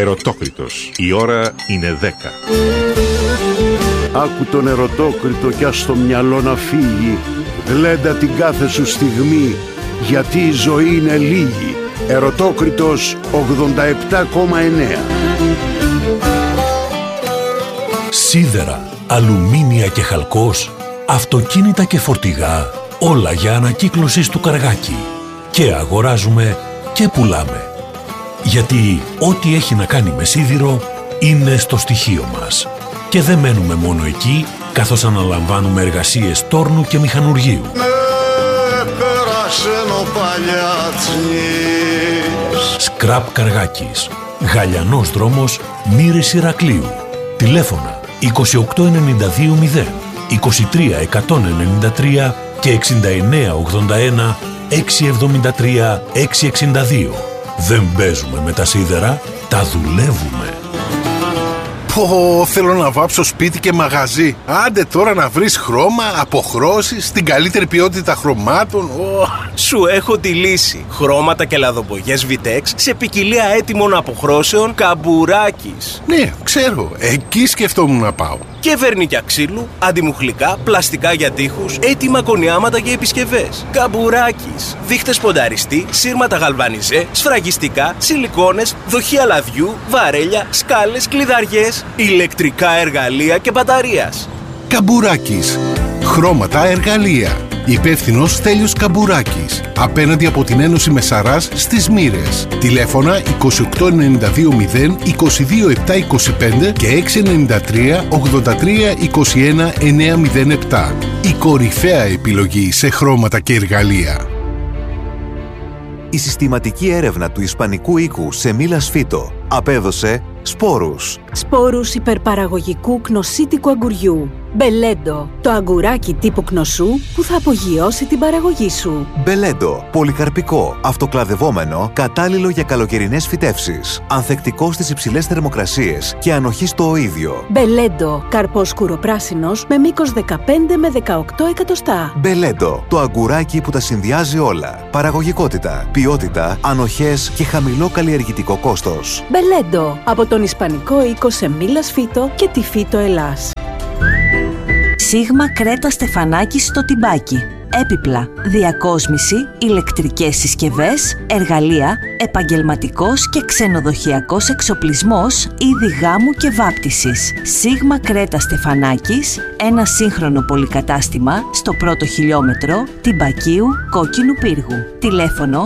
Ερωτόκριτος. Η ώρα είναι 10. Άκου τον ερωτόκριτο κι ας το μυαλό να φύγει. Γλέντα την κάθε σου στιγμή, γιατί η ζωή είναι λίγη. Ερωτόκριτος 87,9. Σίδερα, αλουμίνια και χαλκός, αυτοκίνητα και φορτηγά, όλα για ανακύκλωση του Καργάκη. Και αγοράζουμε και πουλάμε. Γιατί ό,τι έχει να κάνει με σίδηρο είναι στο στοιχείο μας. Και δεν μένουμε μόνο εκεί, καθώς αναλαμβάνουμε εργασίες τόρνου και μηχανουργείου. Σκραπ Καργάκης. Γαλιανός δρόμος, Μύρης Ηρακλείου. Τηλέφωνα 28920, 23193 και 6981 673 662. Δεν παίζουμε με τα σίδερα, τα δουλεύουμε. Πω, θέλω να βάψω σπίτι και μαγαζί. Άντε τώρα να βρεις χρώμα, αποχρώσεις, την καλύτερη ποιότητα χρωμάτων. Σου έχω τη λύση. Χρώματα και λαδοπογιές Vitex σε ποικιλία έτοιμων αποχρώσεων Καμπουράκης. Ναι, ξέρω. Εκεί σκεφτόμουν να πάω. Και βερνίκια ξύλου, αντιμουχλικά, πλαστικά για τοίχους, έτοιμα κονιάματα και επισκευές. Καμπουράκης. Δείχτες πονταριστή, σύρματα γαλβανιζέ, σφραγιστικά, σιλικόνες, δοχεία λαδιού, βαρέλια, σκάλες, κλειδαριές, ηλεκτρικά εργαλεία και μπαταρίας. Καμπουράκης. Χρώματα, εργαλεία. Υπεύθυνος Στέλιος Καμπουράκης. Απέναντι από την Ένωση Μεσαράς στις Μύρες. Τηλέφωνα 28920 22725 και 693 83 21 907. Η κορυφαία επιλογή σε χρώματα και εργαλεία. Η συστηματική έρευνα του Ισπανικού οίκου Σεμίλας Φύτο απέδωσε σπόρους. Σπόρους υπερπαραγωγικού κνοσίτικου αγκουριού. Μπελέντο, το αγκουράκι τύπου κνοσού που θα απογειώσει την παραγωγή σου. Μπελέντο, πολυκαρπικό, αυτοκλαδευόμενο, κατάλληλο για καλοκαιρινές φυτεύσεις. Ανθεκτικό στις υψηλές θερμοκρασίες και ανοχή στο οΐδιο. Μπελέντο, καρπός σκουροπράσινος με μήκος 15 με 18 εκατοστά. Μπελέντο, το αγκουράκι που τα συνδυάζει όλα. Παραγωγικότητα, ποιότητα, ανοχές και χαμηλό καλλιεργητικό κόστος. Μπελέντο, από τον Ισπανικό οίκο Σεμίλας Φύτο και τη Φύτο Ελλάς. Σίγμα Κρέτα Στεφανάκης στο Τιμπάκι. Έπιπλα, διακόσμηση, ηλεκτρικές συσκευές, εργαλεία, επαγγελματικός και ξενοδοχειακός εξοπλισμός, είδη γάμου και βάπτισης. Σίγμα Κρέτα Στεφανάκης, ένα σύγχρονο πολυκατάστημα στο πρώτο χιλιόμετρο Τιμπακίου Κόκκινου Πύργου. Τηλέφωνο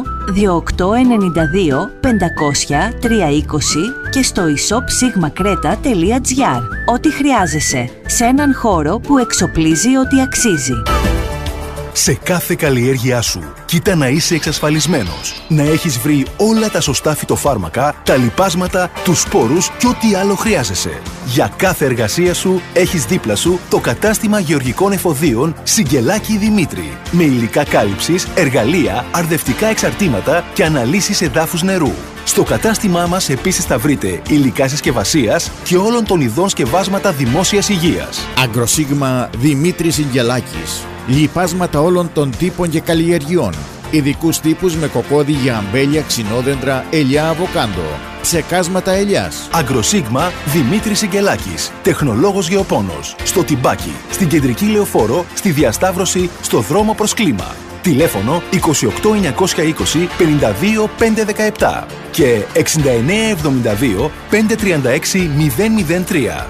2892 500 320 και στο e-shop sigmakreta.gr. Ό,τι χρειάζεσαι σε έναν χώρο που εξοπλίζει ό,τι αξίζει. Σε κάθε καλλιέργειά σου, κοίτα να είσαι εξασφαλισμένος. Να έχεις βρει όλα τα σωστά φυτοφάρμακα, τα λιπάσματα, τους σπόρους και ό,τι άλλο χρειάζεσαι. Για κάθε εργασία σου, έχεις δίπλα σου το κατάστημα γεωργικών εφοδίων Συγγελάκη Δημήτρη. Με υλικά κάλυψης, εργαλεία, αρδευτικά εξαρτήματα και αναλύσεις εδάφους νερού. Στο κατάστημά μας επίσης θα βρείτε υλικά συσκευασίας και όλων των ειδών σκευάσματα δημόσιας υγείας. Αγκροσίγμα Δημήτρης Συγγελάκης. Λιπάσματα όλων των τύπων και καλλιεργειών. Ειδικούς τύπους με κοκόδι για αμπέλια, ξινόδεντρα, ελιά, αβοκάντο. Ψεκάσματα ελιάς. Αγκροσίγμα Δημήτρης Συγγελάκης. Τεχνολόγος γεωπόνος. Στο Τιμπάκι, στην Κεντρική Λεωφόρο, στη Διασταύρωση, στο δρόμο προς Κλίμα. Τηλέφωνο 28920 52 517 και 6972 536 003.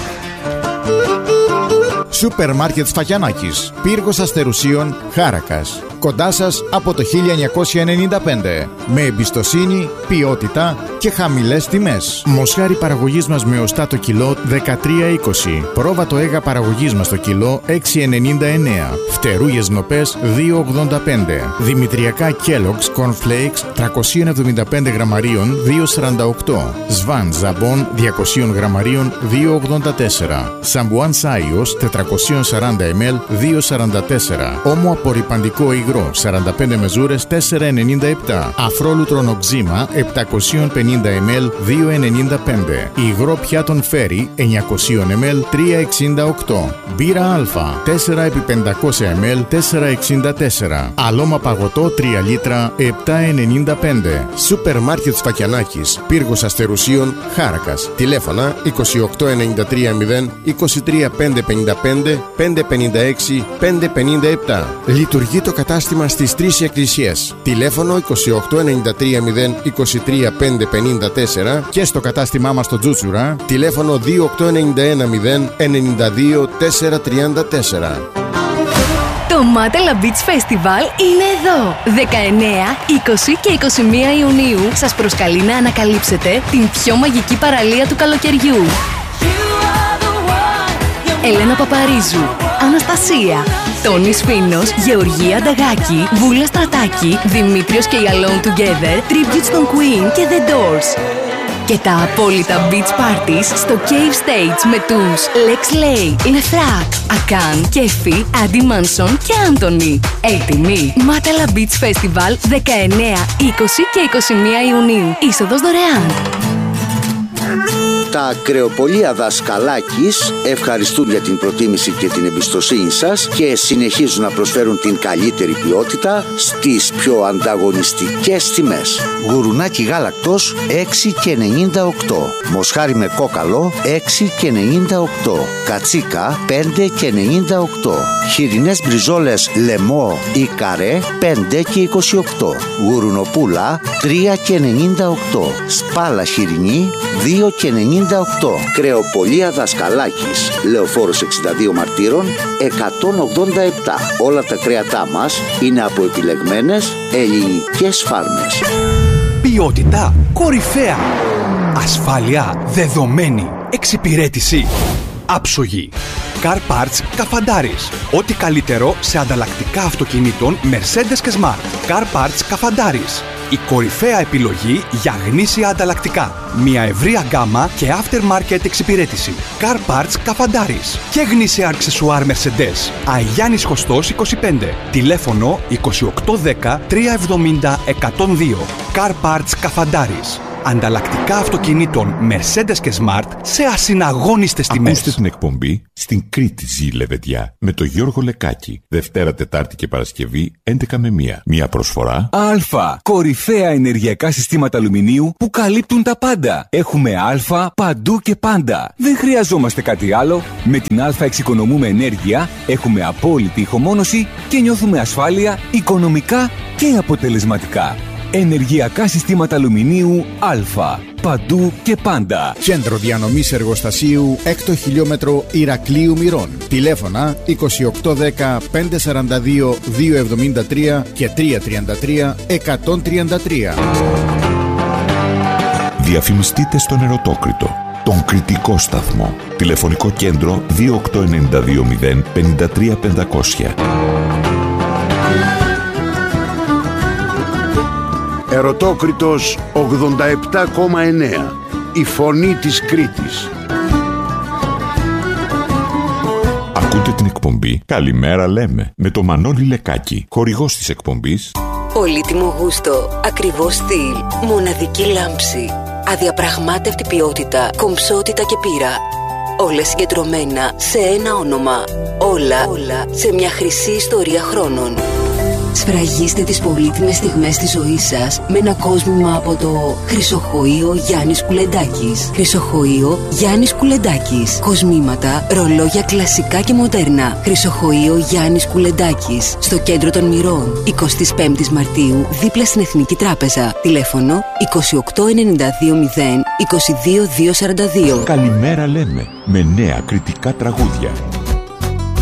Σούπερ μάρκετ Σφακιανάκης, Πύργος Αστερουσίων, Χάρακας. Κοντά σας από το 1995. Με εμπιστοσύνη, ποιότητα και χαμηλές τιμές. Μοσχάρι παραγωγής μας με οστά το κιλό 13,20. Πρόβατο αίγα παραγωγής μας το κιλό 6,99. Φτερούγες νοπές 2,85. Δημητριακά Kellogg's Cornflakes 375 γραμμαρίων 2,48. Σβάν Ζαμπόν 200 γραμμαρίων 2,84. Σαμπουάν Σάιος 440 ml 2,44. Όμο απορρυπαντικό υγρό 45 μεζούρες 4,97. Αφρόλουτρο νοξίμα 750 ml 2,95. Υγρό πιάτων Φέρι 900 ml 3,68. Μπύρα Α 4x500 ml 4,64. Αλώμα παγωτό 3 λίτρα 7,95. Σούπερ μάρκετ Σφακιανάκης, Πύργος Αστερουσίων, Χάρακας. Τηλέφωνα 28193 23555 556 557. Λειτουργεί το κατάστημα στις 3 εκκλησίες. Τηλέφωνο 28930 23554 Και στο κατάστημά μας στο Τζούτσουρα τηλέφωνο 28910 92 434. Το Μάτελα Beach Festival είναι εδώ! 19, 20 και 21 Ιουνίου σας προσκαλεί να ανακαλύψετε την πιο μαγική παραλία του καλοκαιριού. Έλενα Παπαρίζου, Αναστασία, Τόνις Φίνος, Γεωργία Νταγάκη, Βούλα Στρατάκη, Δημήτριος και οι Alone Together, Tributes των Queen και The Doors. Και τα απόλυτα beach parties στο Cave Stage με τους Lex Lay, Lefrak, Akan, Kefi, Andy Manson και Anthony. Έτοιμοι! Μάταλα Beach Festival 19, 20 και 21 Ιουνίου. Είσοδος δωρεάν. Τα κρεοπολία Δασκαλάκης ευχαριστούν για την προτίμηση και την εμπιστοσύνη σας και συνεχίζουν να προσφέρουν την καλύτερη ποιότητα στις πιο ανταγωνιστικές τιμές. Γουρουνάκι γάλακτος 6,98. Μοσχάρι με κόκαλο 6,98. Κατσίκα 5,98. Χοιρινές μπριζόλες λεμό ή καρέ 5,28. Γουρουνοπούλα 3,98. Σπάλα χοιρινή 2,98. Κρεοπολία Δασκαλάκης, Λεωφόρος 62 Μαρτύρων 187. Όλα τα κρέατά μας είναι από επιλεγμένες ελληνικές φάρμες. Ποιότητα κορυφαία. Ασφάλεια δεδομένη. Εξυπηρέτηση άψογη. Car Parts Καφαντάρης. Ό,τι καλύτερο σε ανταλλακτικά αυτοκινήτων Mercedes και Smart. Car Parts Καφαντάρης. Η κορυφαία επιλογή για γνήσια ανταλλακτικά. Μια ευρεία γκάμα και aftermarket εξυπηρέτηση. Car Parts Καφαντάρης. Και γνήσια αξεσουάρ Mercedes. Αγιάννης Χωστός 25. Τηλέφωνο 2810 370 102. Car Parts Καφαντάρης. Ανταλλακτικά αυτοκινήτων Mercedes και Smart σε ασυναγώνιστες τιμές. Ακούστε την εκπομπή «Στην Κρήτη ζει λεβεδιά» με τον Γιώργο Λεκάκη. Δευτέρα, Τετάρτη και Παρασκευή 11 με 1. Μια προσφορά Α. Κορυφαία ενεργειακά συστήματα αλουμινίου που καλύπτουν τα πάντα. Έχουμε Α παντού και πάντα. Δεν χρειαζόμαστε κάτι άλλο. Με την Α εξοικονομούμε ενέργεια, έχουμε απόλυτη ηχομόνωση και νιώθουμε ασφάλεια οικονομικά και αποτελεσματικά. Ενεργειακά συστήματα αλουμινίου Α. Παντού και πάντα. Κέντρο διανομής εργοστασίου 6ο χιλιόμετρο Ηρακλείου Μυρών. Τηλέφωνα 2810 542 273 και 333 133. Διαφημιστείτε στον Ερωτόκριτο, τον κριτικό σταθμό. Τηλεφωνικό κέντρο 28920 53 500. Ερωτόκριτος 87,9. Η φωνή της Κρήτης. Ακούτε την εκπομπή «Καλημέρα λέμε» με το Μανώλη Λεκάκη, χορηγός της εκπομπής. Πολύτιμο γούστο, ακριβό στυλ, μοναδική λάμψη, αδιαπραγμάτευτη ποιότητα, κομψότητα και πείρα. Όλα συγκεντρωμένα σε ένα όνομα. Όλα σε μια χρυσή ιστορία χρόνων. Σφραγίστε τις πολύτιμες στιγμές της ζωής σας με ένα κόσμημα από το Χρυσοχοείο Γιάννης Κουλεντάκης. Χρυσοχοείο Γιάννης Κουλεντάκης. Κοσμήματα, ρολόγια κλασικά και μοντέρνα. Χρυσοχοείο Γιάννης Κουλεντάκης. Στο κέντρο των Μυρών, 25 Μαρτίου, δίπλα στην Εθνική Τράπεζα. Τηλέφωνο 28920 22242. Καλημέρα λέμε με νέα κριτικά τραγούδια.